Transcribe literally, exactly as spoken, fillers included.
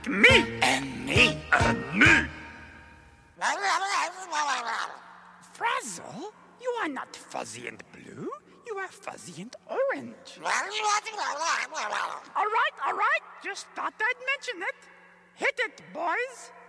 Me. And me. And me. Frazzle, you are not fuzzy and blue. You are fuzzy and orange. All right, all right. Just thought I'd mention it. Hit it, boys.